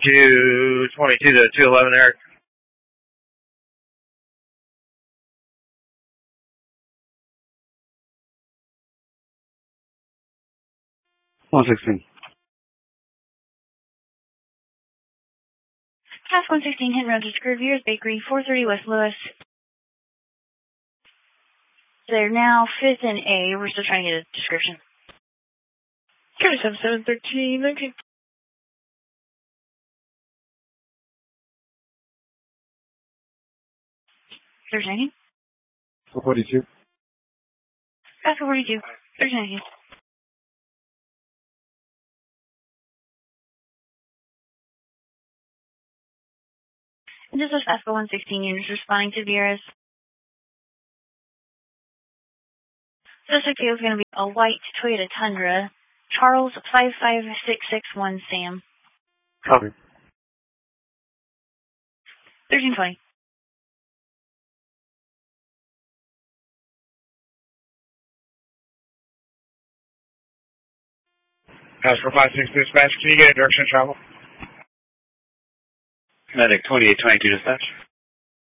222 to 211, Eric. Task 116, hit road to Screwvier's Bakery, 430 West Lewis. They're now 5th and A. We're still trying to get a description. 713, okay. There's anything? 442. Task 442. There's anything. And this is Task 116 units responding to Vieira's. Suspect vehicle is going to be a white Toyota Tundra. Charles 55661 Sam. Copy. 1320. Task 456 dispatch, can you get a direction of travel? Medic 2822 dispatch.